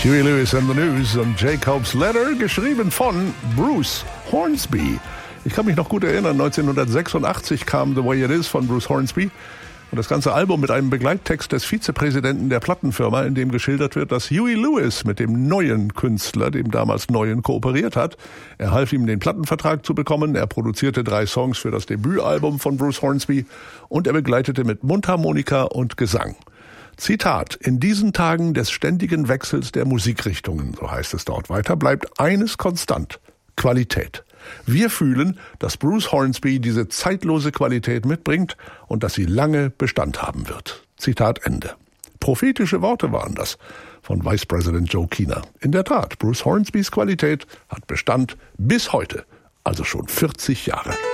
Huey Lewis and the News und Jacob's Ladder, geschrieben von Bruce Hornsby. Ich kann mich noch gut erinnern, 1986 kam The Way It Is von Bruce Hornsby. Und das ganze Album mit einem Begleittext des Vizepräsidenten der Plattenfirma, in dem geschildert wird, dass Huey Lewis mit dem neuen Künstler, dem damals Neuen, kooperiert hat. Er half ihm, den Plattenvertrag zu bekommen. Er produzierte 3 Songs für das Debütalbum von Bruce Hornsby und er begleitete mit Mundharmonika und Gesang. Zitat: In diesen Tagen des ständigen Wechsels der Musikrichtungen, so heißt es dort weiter, bleibt eines konstant: Qualität. Wir fühlen, dass Bruce Hornsby diese zeitlose Qualität mitbringt und dass sie lange Bestand haben wird. Zitat Ende. Prophetische Worte waren das von Vice President Joe Keener. In der Tat, Bruce Hornsbys Qualität hat Bestand bis heute, also schon 40 Jahre.